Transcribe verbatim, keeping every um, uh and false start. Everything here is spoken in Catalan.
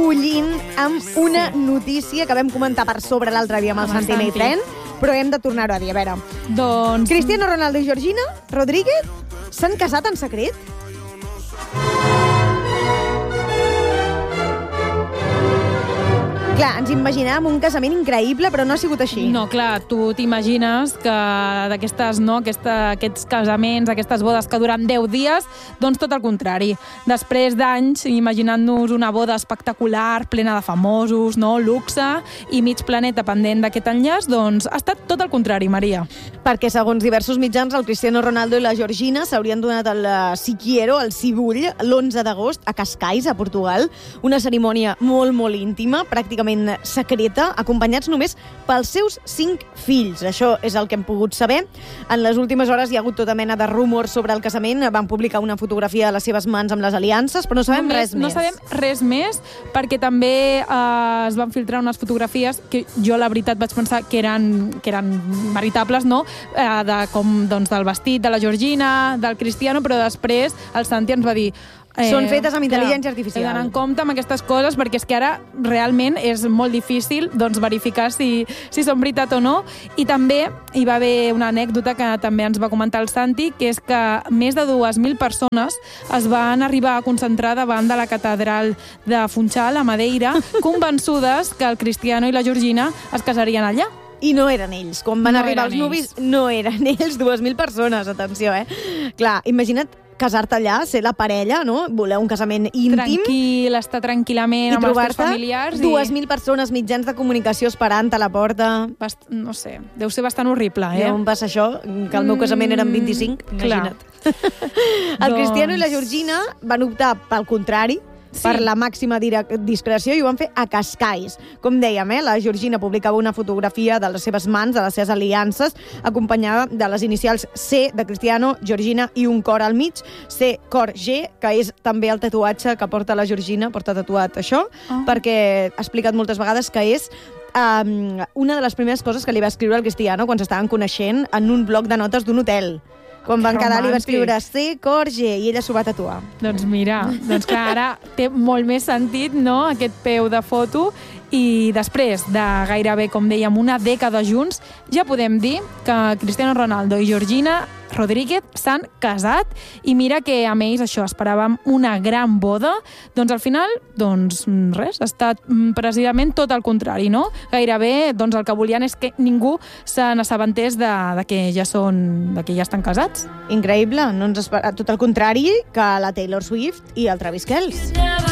recollint amb una notícia que vam comentar per sobre l'altre dia amb el Santi Meifren, però hem de tornar-ho a dir. A veure, doncs... Cristiano Ronaldo i Georgina Rodríguez s'han casat en secret? Clar, ens imaginàvem un casament increïble, però no ha sigut així. No, clar, tu t'imagines que d'aquestes, no, aquesta, aquests casaments, aquestes bodes que duran deu dies, doncs tot el contrari. Després d'anys, imaginant-nos una boda espectacular, plena de famosos, no, luxe, i mig planeta pendent d'aquest enllaç, doncs ha estat tot el contrari, Maria. Perquè, segons diversos mitjans, el Cristiano Ronaldo i la Georgina s'haurien donat el si quiero, el si vull, l'onze d'agost a Cascais, a Portugal. Una cerimònia molt, molt íntima, pràcticament secreta, acompanyats només pels seus cinc fills. Això és el que hem pogut saber. En les últimes hores hi ha hagut tota mena de rumors sobre el casament. Van publicar una fotografia de les seves mans amb les aliances, però no sabem no res més. No sabem res més, perquè també eh, es van filtrar unes fotografies que jo, la veritat, vaig pensar que eren, que eren veritables, no? Eh, de, com, doncs, del vestit de la Georgina, del Cristiano, però després el Santi ens va dir... Eh, Són fetes amb intel·ligència artificial. He d'anar en compte amb aquestes coses, perquè és que ara realment és molt difícil doncs, verificar si, si són veritat o no. I també hi va haver una anècdota que també ens va comentar el Santi, que és que més de dues mil persones es van arribar a concentrar davant de la catedral de Funchal, a Madeira, convençudes que el Cristiano i la Georgina es casarien allà. I no eren ells. Quan van no arribar els nuvis, no eren ells, dues mil persones, atenció, eh? Clar, imagina't casar-te allà, ser la parella, no? Voler un casament íntim. Tranquil, estar tranquil·lament amb els teus familiars. I dues mil persones, mitjans de comunicació esperant a la porta. Bast no sé, deu ser bastant horrible, eh? I on passa això? Que el meu casament eren vint-i-cinc? Imagina't. El Cristiano i la Georgina van optar pel contrari, sí, per la màxima discreció, i ho van fer a Cascais. Com dèiem, eh, la Georgina publicava una fotografia de les seves mans, de les seves aliances, acompanyada de les inicials C de Cristiano, Georgina i un cor al mig, C, cor, G, que és també el tatuatge que porta la Georgina, porta tatuat això, oh. perquè ha explicat moltes vegades que és um, una de les primeres coses que li va escriure al Cristiano quan s'estaven coneixent en un bloc de notes d'un hotel. Quan van quedar li va escriure C, cor, G, i ella s'ho va tatuar. Doncs mira, doncs que ara té molt més sentit, no?, aquest peu de foto, i després de gairebé, com dèiem, una dècada junts, ja podem dir que Cristiano Ronaldo i Georgina Rodríguez s'han casat, i mira que amb ells això, esperàvem una gran boda, doncs al final, doncs res, ha estat precisament tot el contrari, no? Gairebé, doncs el que volien és que ningú se n'assabentés de, de que ja són, de que ja estan casats. Increïble, no ens espera, tot el contrari que la Taylor Swift i el Travis Kelce.